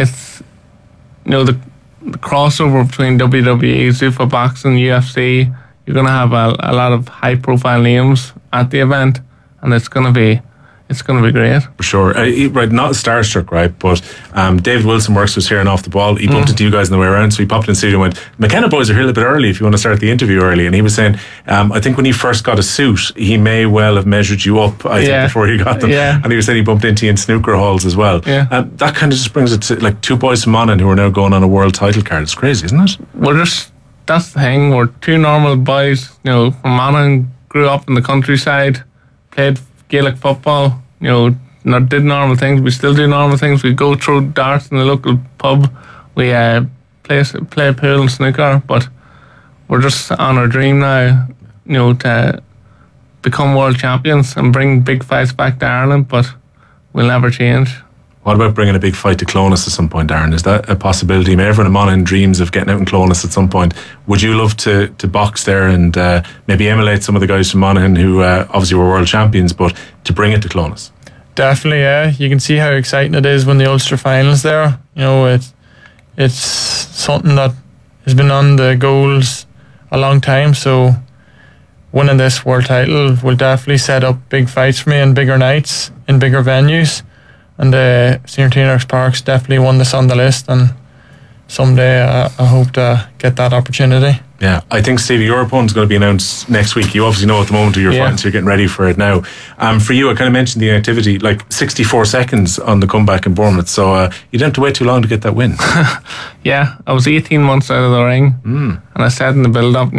the crossover between WWE, Zuffa Boxing, UFC. You're going to have a lot of high profile names at the event, and it's going to be great. For sure. Right, not starstruck, right? But David Wilson works with us here and Off the Ball. He bumped into you guys on the way around, so he popped in the studio and went, McKenna boys are here a little bit early if you want to start the interview early. And he was saying, I think when he first got a suit, he may well have measured you up, I think, before he got them. Yeah. And he was saying he bumped into you in snooker halls as well. Yeah. That kind of just brings it to like two boys from Monaghan who are now going on a world title card. It's crazy, isn't it? That's the thing. We're two normal boys, from Monaghan, grew up in the countryside, played Gaelic football, did normal things. We still do normal things. We go throw darts in the local pub. We play pool and snooker, but we're just on our dream now, to become world champions and bring big fights back to Ireland, but we'll never change. What about bringing a big fight to Clonus at some point, Darren? Is that a possibility? Everyone in Monaghan dreams of getting out in Clonus at some point. Would you love to box there and maybe emulate some of the guys from Monaghan who obviously were world champions, but to bring it to Clonus? Definitely, yeah. You can see how exciting it is when the Ulster final's there. It's something that has been on the goals a long time, so winning this world title will definitely set up big fights for me and bigger nights in bigger venues. And St. Enoch's Park's definitely one that's on the list, and someday I hope to get that opportunity. Yeah, I think, Stevie, your opponent's going to be announced next week. You obviously know at the moment who you're fighting, so you're getting ready for it now. For you, I kind of mentioned the activity, like 64 seconds on the comeback in Bournemouth, so you didn't have to wait too long to get that win. Yeah, I was 18 months out of the ring, and I said in the build-up,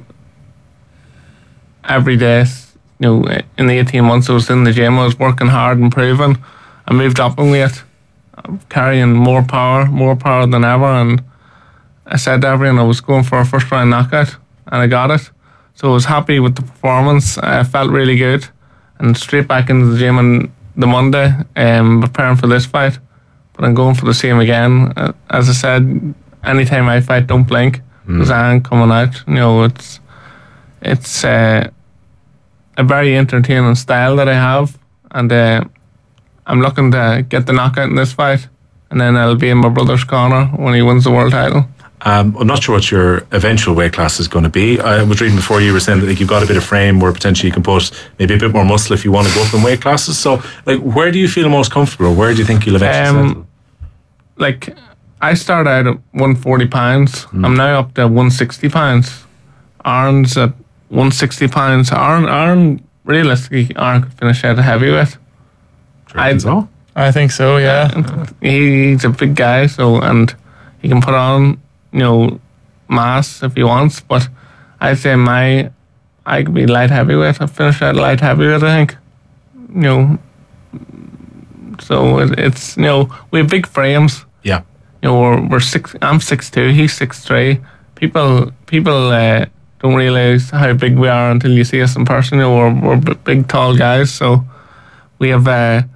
every day, in the 18 months I was in the gym, I was working hard, improving. I moved up in weight, carrying more power than ever, and I said to everyone I was going for a first round knockout, and I got it. So I was happy with the performance. I felt really good, and straight back into the gym on the Monday, preparing for this fight. But I'm going for the same again. As I said, anytime I fight, don't blink, because I ain't coming out. It's a very entertaining style that I have, and I'm looking to get the knockout in this fight, and then I'll be in my brother's corner when he wins the world title. I'm not sure what your eventual weight class is going to be. I was reading before you were saying that you've got a bit of frame where potentially you can put maybe a bit more muscle if you want to go up in weight classes. So, where do you feel most comfortable? Where do you think you'll eventually settle? I started out at 140 pounds. I'm now up to 160 pounds. Aaron's at 160 pounds. Aaron realistically, Aaron could finish out a heavyweight. I think so, yeah. He's a big guy, and he can put on, mass if he wants, but I'd say I could be light heavyweight. I'll finish at light heavyweight, I think. So it's we have big frames. Yeah. We're 6. I'm 6'2", he's 6'3". People don't realise how big we are until you see us in person. We're big, tall guys, so we have the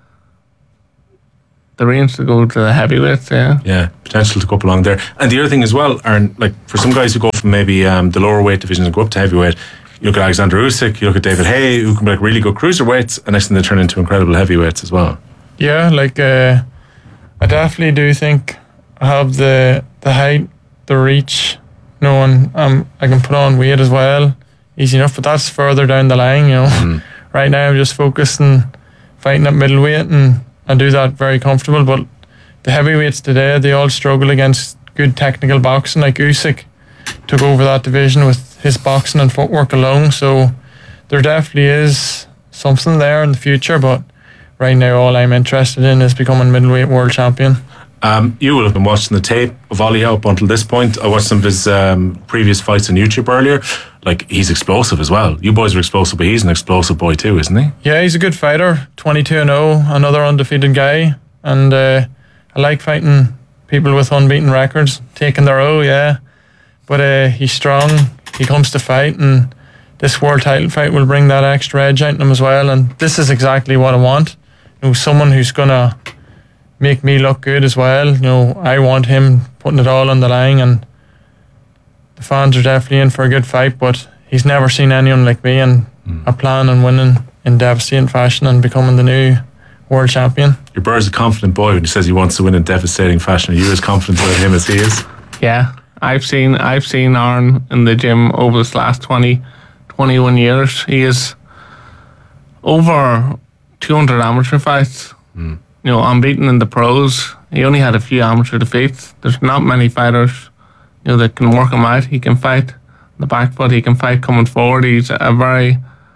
range to go to the heavyweights. Yeah, potential to go up along there. And the other thing as well, Aaron, like for some guys who go from maybe the lower weight division and go up to heavyweight, you look at Alexander Usyk, you look at David Haye, who can be like really good cruiserweights, and next thing they turn into incredible heavyweights as well. Yeah, I definitely do think I have the height, the reach. And I can put on weight as well, easy enough. But that's further down the line, Right now, I'm just focused on fighting at middleweight, and I do that very comfortable. But the heavyweights today, they all struggle against good technical boxing. Like Usyk took over that division with his boxing and footwork alone. So there definitely is something there in the future. But right now, all I'm interested in is becoming middleweight world champion. You will have been watching the tape of Ollie up until this point. I watched some of his previous fights on YouTube earlier. Like, he's explosive as well. You boys are explosive, but he's an explosive boy too, isn't he? Yeah, he's a good fighter. 22-0, another undefeated guy. And I like fighting people with unbeaten records, taking their own, yeah. But he's strong. He comes to fight, and this world title fight will bring that extra edge out in him as well. And this is exactly what I want. Someone who's going to make me look good as well. I want him putting it all on the line, and the fans are definitely in for a good fight, but he's never seen anyone like me, and I plan on winning in devastating fashion and becoming the new world champion. Your brother's a confident boy when he says he wants to win in devastating fashion. Are you as confident about him as he is? Yeah, I've seen Aaron in the gym over this last 21 years. He is over 200 amateur fights. Unbeaten in the pros. He only had a few amateur defeats. There's not many fighters, that can work him out. He can fight the back foot. He can fight coming forward. He's a very,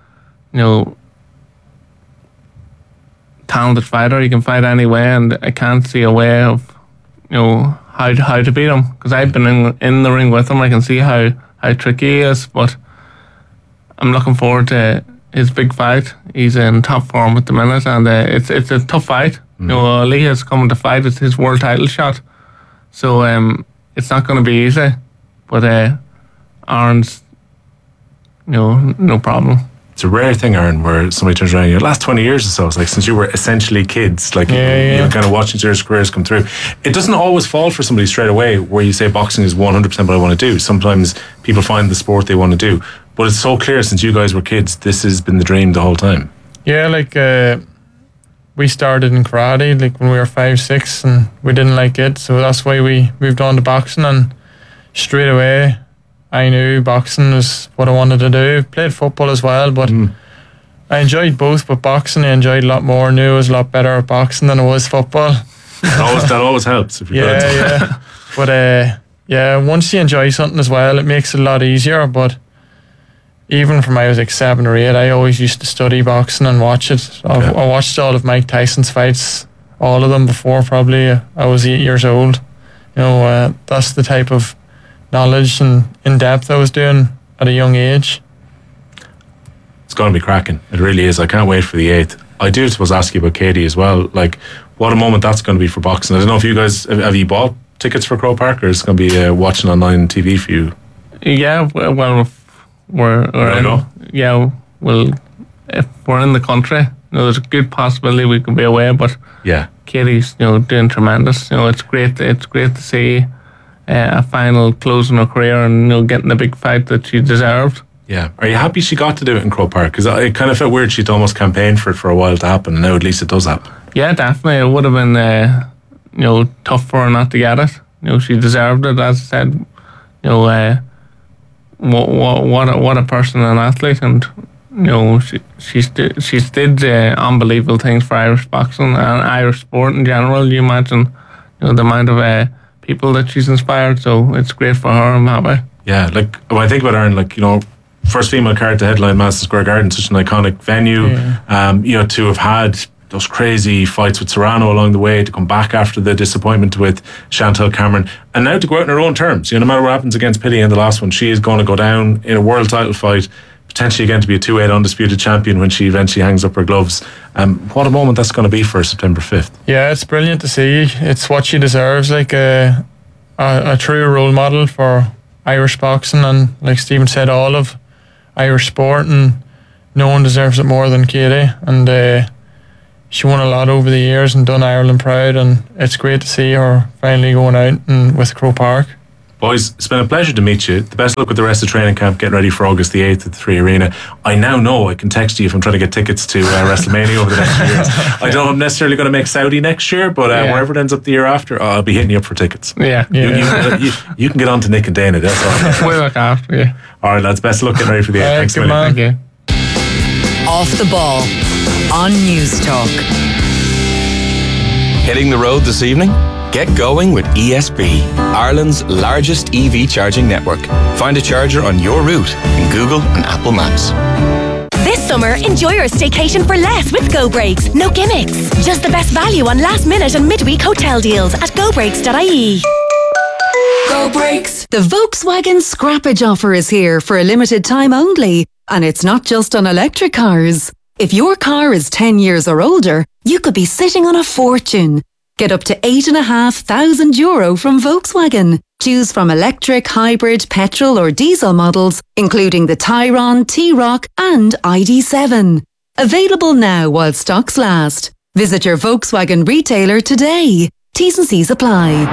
talented fighter. He can fight any way, and I can't see a way of, how to beat him. Because I've been in the ring with him. I can see how tricky he is. But I'm looking forward to his big fight. He's in top form at the minute, and it's a tough fight. Lee has come to fight. It's his world title shot, so it's not going to be easy. But Aaron's, no problem. It's a rare thing, Aaron, where somebody turns around. Your last 20 years or so, it's like since you were essentially kids, like you're kind of watching your careers come through. It doesn't always fall for somebody straight away where you say boxing is 100% what I want to do. Sometimes people find the sport they want to do, but it's so clear since you guys were kids, this has been the dream the whole time. Yeah, we started in karate when we were 5, 6, and we didn't like it, so that's why we moved on to boxing. And straight away, I knew boxing was what I wanted to do. Played football as well, but I enjoyed both. But boxing, I enjoyed a lot more. Knew I was a lot better at boxing than I was football. That always helps if you're good. Yeah. But once you enjoy something as well, it makes it a lot easier. But even from I was 7 or 8, I always used to study boxing and watch it. I watched all of Mike Tyson's fights, all of them before probably I was 8 years old. That's the type of knowledge and in-depth I was doing at a young age. It's going to be cracking. It really is. I can't wait for the 8th. I do suppose ask you about Katie as well. Like, what a moment that's going to be for boxing. I don't know if you guys, have you bought tickets for Croke Park, or is it going to be watching online TV for you? Yeah, well, we're if we're in the country, there's a good possibility we could be away, but Katie's doing tremendous. It's great to see a final closing her career and getting the big fight that she deserved. Yeah. Are you happy she got to do it in Croke Park? Because it kind of felt weird she'd almost campaigned for it for a while to happen, and now at least it does happen. Yeah, definitely. It would have been tough for her not to get it. She deserved it, as I said. What a person and athlete, and she's did unbelievable things for Irish boxing and Irish sport in general. You imagine the amount of people that she's inspired, so it's great for her. I'm happy. Yeah, when I think about Aaron, first female card to headline Madison Square Garden, such an iconic venue. To have had those crazy fights with Serrano along the way, to come back after the disappointment with Chantel Cameron, and now to go out on her own terms. No matter what happens against Pitty in the last one, she is going to go down in a world title fight, potentially again to be a 2-8 undisputed champion when she eventually hangs up her gloves. What a moment that's going to be for her, September 5th. Yeah, it's brilliant to see. It's what she deserves, like a true role model for Irish boxing, and like Stephen said, all of Irish sport, and no one deserves it more than Katie. And she won a lot over the years and done Ireland proud, and it's great to see her finally going out and with Croke Park. Boys, it's been a pleasure to meet you. The best luck with the rest of training camp, getting ready for August the 8th at the 3 Arena. I now know I can text you if I'm trying to get tickets to WrestleMania over the next few years. I don't know if I'm necessarily going to make Saudi next year, but wherever it ends up the year after, I'll be hitting you up for tickets. Yeah. You can get on to Nick and Dana, that's all. We'll look after you. Alright lads, best of luck getting ready for the 8th. Thanks a million. Thank you. Off the Ball on News Talk. Hitting the road this evening? Get going with ESB, Ireland's largest EV charging network. Find a charger on your route in Google and Apple Maps. This summer, enjoy your staycation for less with Go Breaks. No gimmicks. Just the best value on last minute and midweek hotel deals at gobreaks.ie. Go Breaks. The Volkswagen scrappage offer is here for a limited time only. And it's not just on electric cars. If your car is 10 years or older, you could be sitting on a fortune. Get up to €8,500 from Volkswagen. Choose from electric, hybrid, petrol or diesel models, including the Tayron, T-Roc and ID.7. Available now while stocks last. Visit your Volkswagen retailer today. T's and C's apply.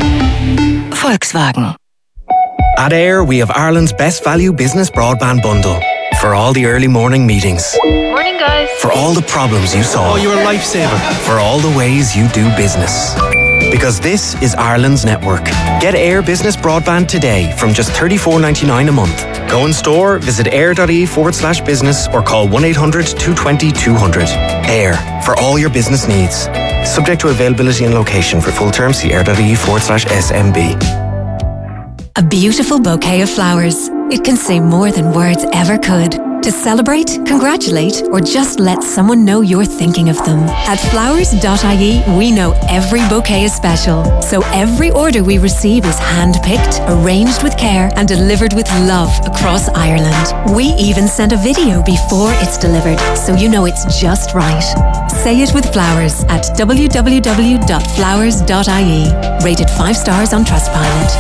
Volkswagen. At Air, we have Ireland's best value business broadband bundle. For all the early morning meetings. Morning, guys. For all the problems you solve. Oh, you're a lifesaver. For all the ways you do business. Because this is Ireland's network. Get Air Business Broadband today from just $34.99 a month. Go in store, visit air.ie/business or call 1-800-220-200. Air, for all your business needs. Subject to availability and location. For full terms, see air.ie/SMB. A beautiful bouquet of flowers. It can say more than words ever could. To celebrate, congratulate, or just let someone know you're thinking of them. At flowers.ie, we know every bouquet is special. So every order we receive is hand-picked, arranged with care, and delivered with love across Ireland. We even send a video before it's delivered, so you know it's just right. Say it with flowers at www.flowers.ie. Rated 5 stars on Trustpilot.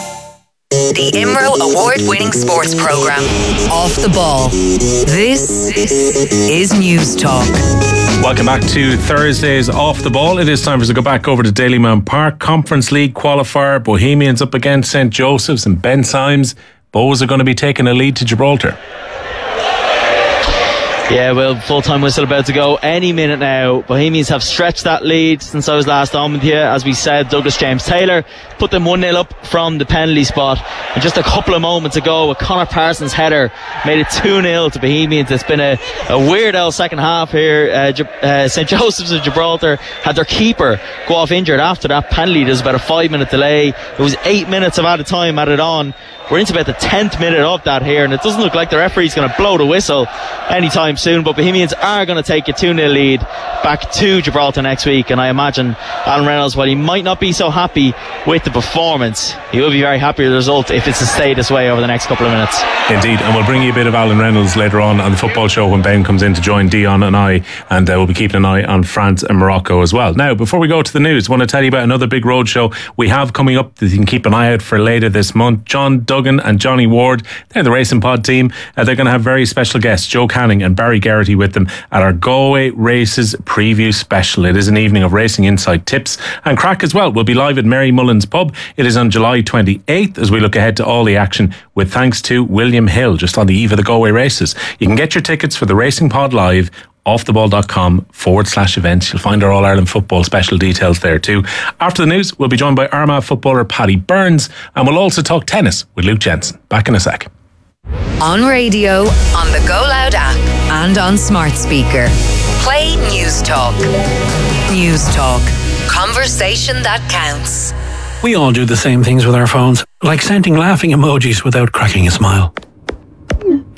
The IMRO award-winning sports program, Off the Ball. This is News Talk. Welcome back to Thursday's Off the Ball. It is time for us to go back over to Dalymount Park. Conference League qualifier, Bohemians up against St. Joseph's and Ben Symes. Bows are going to be taking a lead to Gibraltar. Yeah, well, full-time whistle about to go any minute now. Bohemians have stretched that lead since I was last on with you. As we said, Douglas James Taylor put them 1-0 up from the penalty spot. And just a couple of moments ago, a Conor Parsons header made it 2-0 to Bohemians. It's been a weird old second half here. St. Joseph's of Gibraltar had their keeper go off injured after that penalty. There's about a 5-minute delay. It was 8 minutes of added time added on. We're into about the 10th minute of that here, and it doesn't look like the referee's going to blow the whistle anytime soon, but Bohemians are going to take a 2-0 lead back to Gibraltar next week. And I imagine Alan Reynolds, while he might not be so happy with the performance, he will be very happy with the result if it's to stay this way over the next couple of minutes. Indeed, and we'll bring you a bit of Alan Reynolds later on the football show when Ben comes in to join Dion and I, and we'll be keeping an eye on France and Morocco as well. Now, before we go to the news, I want to tell you about another big road show we have coming up that you can keep an eye out for later this month. John Duggan and Johnny Ward, they're the Racing Pod team. They're going to have very special guests, Joe Canning and Barry Garrity, with them at our Galway Races Preview Special. It is an evening of racing insight, tips and crack as well. We'll be live at Mary Mullins Pub. It is on July 28th as we look ahead to all the action, with thanks to William Hill, just on the eve of the Galway races. You can get your tickets for the Racing Pod live offtheball.com/events. You'll find our All-Ireland football special details there too. After the news, we'll be joined by Armagh footballer Paddy Burns, and we'll also talk tennis with Luke Jensen. Back in a sec. On radio, on the Go Loud app, and on smart speaker. Play News Talk. News Talk. Conversation that counts. We all do the same things with our phones, like sending laughing emojis without cracking a smile.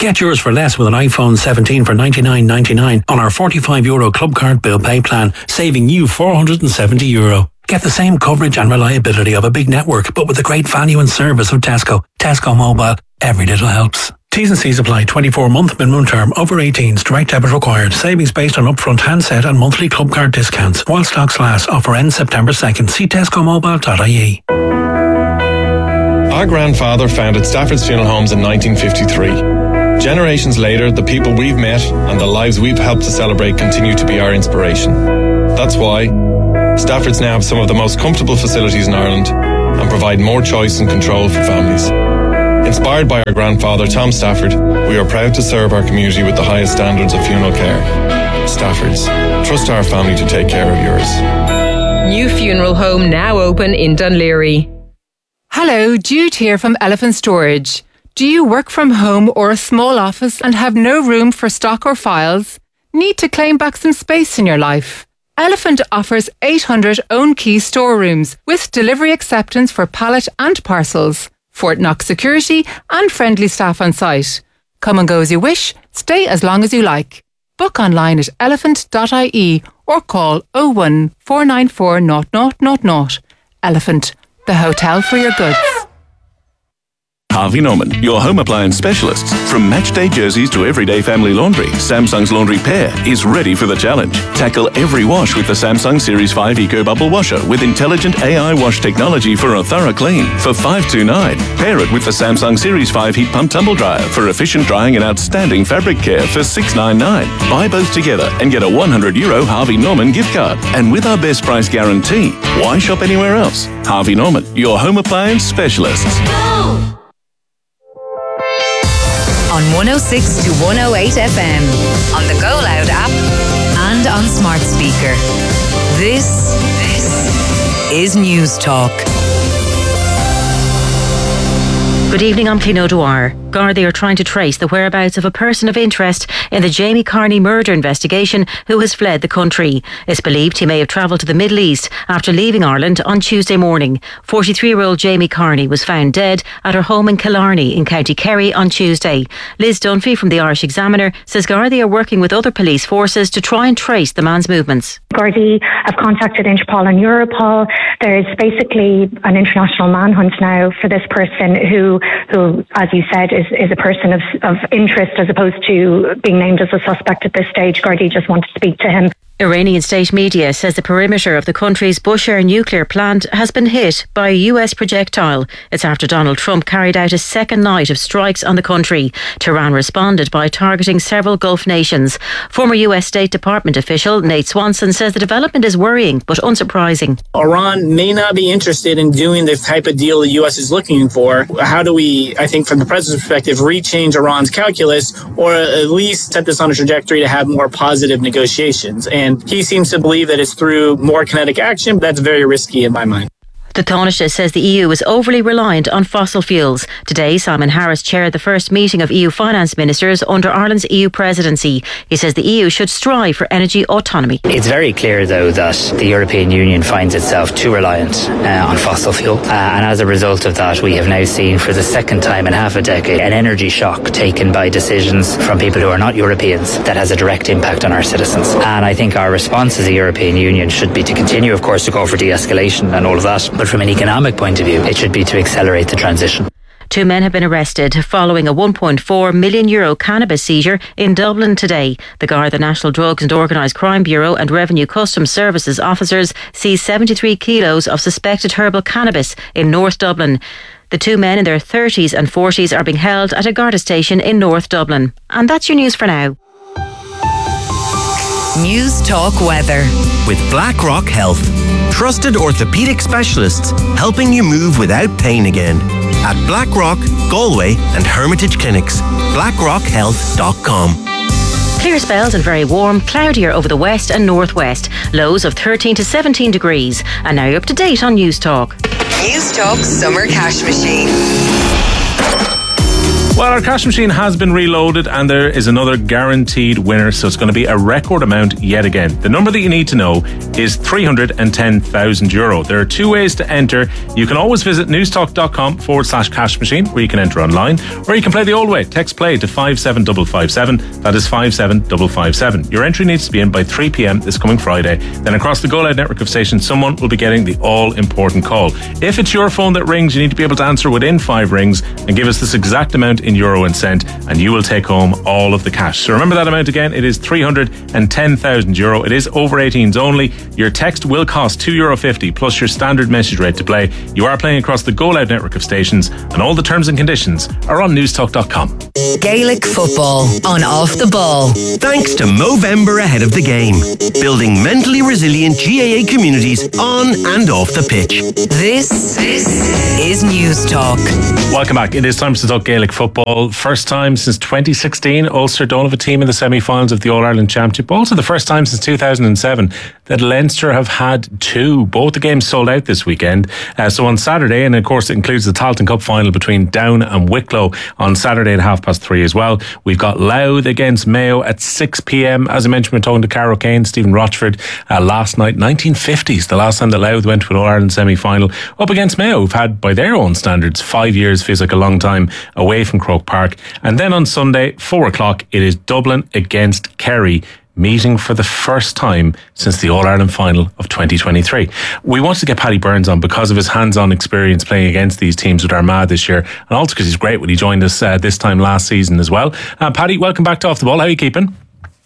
Get yours for less with an iPhone 17 for €99.99 on our €45 Club Card Bill Pay plan, saving you €470. Get the same coverage and reliability of a big network, but with the great value and service of Tesco. Tesco Mobile. Every little helps. T's and C's apply. 24-month minimum term. Over 18s. Direct debit required. Savings based on upfront handset and monthly club card discounts. While stocks last. Offer ends September 2nd. See tescomobile.ie. Our grandfather founded Stafford's Funeral Homes in 1953. Generations later, the people we've met and the lives we've helped to celebrate continue to be our inspiration. That's why Stafford's now have some of the most comfortable facilities in Ireland and provide more choice and control for families. Inspired by our grandfather, Tom Stafford, we are proud to serve our community with the highest standards of funeral care. Stafford's. Trust our family to take care of yours. New funeral home now open in Dunleary. Hello, Jude here from Elephant Storage. Do you work from home or a small office and have no room for stock or files? Need to claim back some space in your life? Elephant offers 800 own key storerooms with delivery acceptance for pallet and parcels, Fort Knox security and friendly staff on site. Come and go as you wish, stay as long as you like. Book online at elephant.ie or call 01 494 0000. Elephant, the hotel for your goods. Harvey Norman, your home appliance specialists. From matchday jerseys to everyday family laundry, Samsung's Laundry Pair is ready for the challenge. Tackle every wash with the Samsung Series 5 Eco Bubble Washer with intelligent AI wash technology for a thorough clean for $529. Pair it with the Samsung Series 5 Heat Pump Tumble Dryer for efficient drying and outstanding fabric care for $699. Buy both together and get a €100 Harvey Norman gift card. And with our best price guarantee, why shop anywhere else? Harvey Norman, your home appliance specialists. On 106 to 108 FM, on the Go Loud app, and on smart speaker. This is News Talk. Good evening, I'm Clino Dwyer. Gardaí are trying to trace the whereabouts of a person of interest in the Jamie Carney murder investigation who has fled the country. It's believed he may have travelled to the Middle East after leaving Ireland on Tuesday morning. 43-year-old Jamie Carney was found dead at her home in Killarney in County Kerry on Tuesday. Liz Dunphy from the Irish Examiner says Gardaí are working with other police forces to try and trace the man's movements. Gardaí have contacted Interpol and Europol. There's basically an international manhunt now for this person who as you said, is a person of interest as opposed to being named as a suspect at this stage. Gardaí just want to speak to him. Iranian state media says the perimeter of the country's Bushehr nuclear plant has been hit by a US projectile. It's after Donald Trump carried out a second night of strikes on the country. Tehran responded by targeting several Gulf nations. Former US State Department official Nate Swanson says the development is worrying but unsurprising. Iran may not be interested in doing the type of deal the US is looking for. How do we, I think from the president's perspective, rechange Iran's calculus or at least set this on a trajectory to have more positive negotiations? And he seems to believe that it's through more kinetic action. That's very risky in my mind. The Taoiseach says the EU is overly reliant on fossil fuels. Today, Simon Harris chaired the first meeting of EU finance ministers under Ireland's EU presidency. He says the EU should strive for energy autonomy. It's very clear, though, that the European Union finds itself too reliant on fossil fuel. And as a result of that, we have now seen for the second time in half a decade an energy shock taken by decisions from people who are not Europeans that has a direct impact on our citizens. And I think our response as a European Union should be to continue, of course, to call for de-escalation and all of that. But from an economic point of view, it should be to accelerate the transition. 2 men have been arrested following a €1.4 million cannabis seizure in Dublin today. The Garda National Drugs and Organised Crime Bureau and Revenue Customs Services officers seized 73 kilos of suspected herbal cannabis in North Dublin. The 2 men in their 30s and 40s are being held at a Garda station in North Dublin. And that's your news for now. News Talk Weather. With BlackRock Health. Trusted orthopaedic specialists helping you move without pain again. At BlackRock, Galway and Hermitage Clinics. BlackRockHealth.com. Clear spells and very warm, cloudier over the west and northwest. Lows of 13 to 17 degrees. And now you're up to date on News Talk. News Talk Summer Cash Machine. Well, our cash machine has been reloaded and there is another guaranteed winner, so it's going to be a record amount yet again. The number that you need to know is €310,000. There are two ways to enter. You can always visit newstalk.com/cash machine, where you can enter online, or you can play the old way. Text play to 57557. That is 57557. Your entry needs to be in by 3 p.m. this coming Friday. Then across the Go Loud network of stations, someone will be getting the all-important call. If it's your phone that rings, you need to be able to answer within 5 rings and give us this exact amount in euro and cent, and you will take home all of the cash. So remember that amount again. It is €310,000. It is over 18s only. Your text will cost €2.50 plus your standard message rate to play. You are playing across the Go Loud network of stations, and all the terms and conditions are on newstalk.com. Gaelic football on Off the Ball. Thanks to Movember ahead of the game. Building mentally resilient GAA communities on and off the pitch. This is News Talk. Welcome back. It is time to talk Gaelic football. First time since 2016, Ulster don't have a team in the semi-finals of the All-Ireland Championship. Also the first time since 2007 that Leinster have had two. Both the games sold out this weekend. So on Saturday, and of course it includes the Tailteann Cup final between Down and Wicklow on Saturday at 3:30 as well. We've got Louth against Mayo at 6 p.m. As I mentioned, we're talking to Carol Kane, Stephen Rochford last night. 1950s, the last time that Louth went to an All-Ireland semi-final, up against Mayo, who've had, by their own standards, 5 years, feels like a long time, away from Croke Park. And then on Sunday, 4 o'clock, it is Dublin against Kerry, meeting for the first time since the All-Ireland final of 2023. We wanted to get Paddy Burns on because of his hands-on experience playing against these teams with Armagh this year, and also because he's great when he joined us this time last season as well. Paddy, welcome back to Off the Ball. How are you keeping?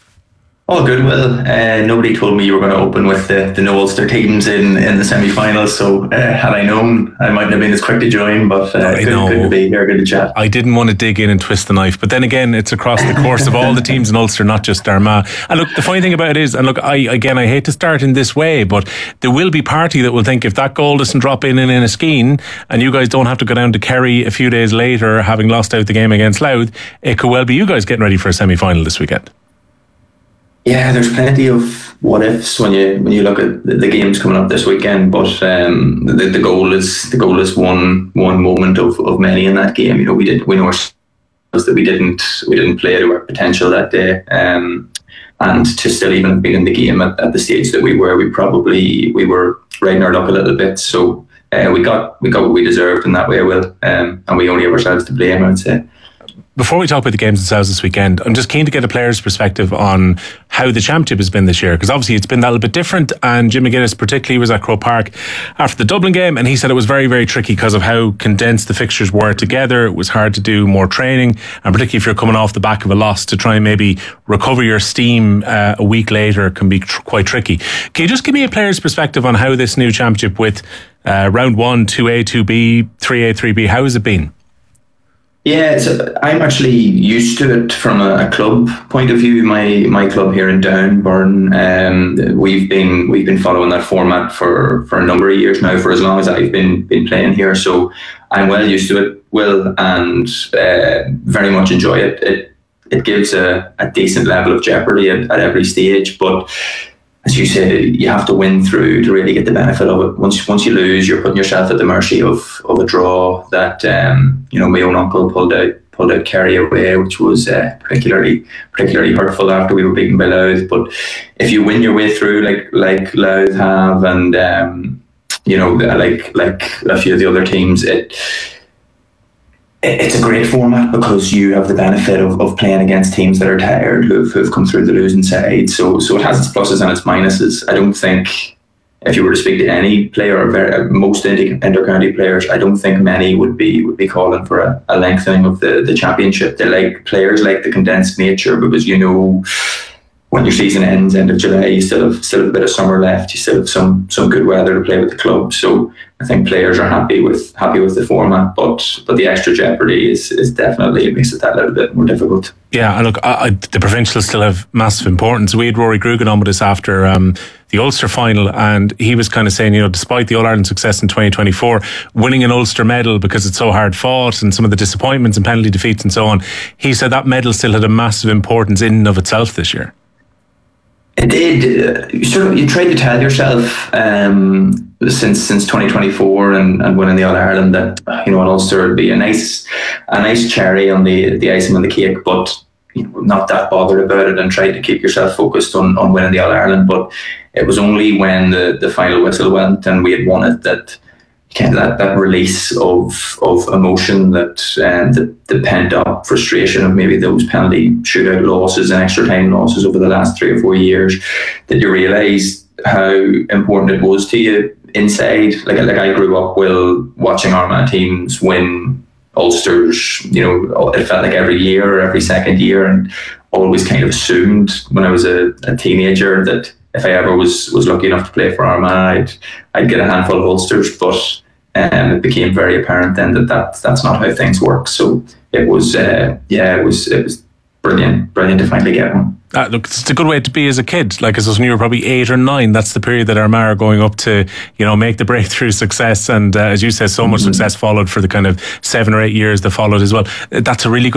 All good, Will. Nobody told me you were going to open with the no Ulster teams in the semi-finals, so had I known, I mightn't have been as quick to join, but good to be here, good to chat. I didn't want to dig in and twist the knife, but then again, it's across the course of all the teams in Ulster, not just Armagh. And look, the funny thing about it is, and look, I hate to start in this way, but there will be party that will think if that goal doesn't drop in a skeen, and you guys don't have to go down to Kerry a few days later, having lost out the game against Louth, it could well be you guys getting ready for a semi-final this weekend. Yeah, there's plenty of what ifs when you look at the games coming up this weekend. But the goal is one moment of many in that game. You know, we know ourselves that we didn't play to our potential that day, and to still even be in the game at the stage that we were riding our luck a little bit. So we got what we deserved in that way, Will, and we only have ourselves to blame, I would say. Before we talk about the games themselves this weekend, I'm just keen to get a player's perspective on how the championship has been this year, because obviously it's been that little bit different, and Jim McGuinness particularly was at Croke Park after the Dublin game, and he said it was very, very tricky because of how condensed the fixtures were together. It was hard to do more training, and particularly if you're coming off the back of a loss, to try and maybe recover your steam a week later can be quite tricky. Can you just give me a player's perspective on how this new championship with round 1, 2A, 2B, 3A, 3B, how has it been? Yeah, I'm actually used to it from a club point of view. My club here in Down, Burn, we've been following that format for a number of years now, for as long as I've been playing here. So I'm well used to it, Will, and very much enjoy it. It gives a decent level of jeopardy at every stage, but as you say, you have to win through to really get the benefit of it. Once you lose, you're putting yourself at the mercy of a draw that my own uncle pulled out Kerry away, which was particularly hurtful after we were beaten by Louth. But if you win your way through, like Louth have, and like a few of the other teams, it's a great format because you have the benefit of playing against teams that are tired, who've come through the losing side. So it has its pluses and its minuses. I don't think, if you were to speak to any player, or most inter-county players, I don't think many would be calling for a lengthening of the championship. Players like the condensed nature, because when your season ends end of July, you still have a bit of summer left. You still have some good weather to play with the club. So I think players are happy with the format, but the extra jeopardy is definitely makes it that little bit more difficult. Yeah, and look, the provincials still have massive importance. We had Rory Grugan on with us after the Ulster final, and he was kind of saying, despite the All-Ireland success in 2024, winning an Ulster medal because it's so hard fought and some of the disappointments and penalty defeats and so on, he said that medal still had a massive importance in and of itself this year. It did. You tried to tell yourself since 2024 and winning the All Ireland that an Ulster would be a nice cherry on the icing on the cake, but not that bothered about it, and tried to keep yourself focused on winning the All Ireland. But it was only when the final whistle went and we had won it that that release of emotion, that the pent up frustration of maybe those penalty shootout losses and extra time losses over the last 3 or 4 years, that you realise how important it was to you inside. Like I grew up watching Armagh teams win Ulsters. It felt like every year or every second year, and always kind of assumed when I was a teenager that if I ever was lucky enough to play for Armagh, I'd get a handful of Ulsters. But it became very apparent then that's not how things work. So it was it was brilliant to finally get one. Look, it's a good way to be as a kid. Like, as when you were probably 8 or 9, that's the period that Armagh are going up to, make the breakthrough success. And as you said, so much success followed for the kind of 7 or 8 years that followed as well. That's a really good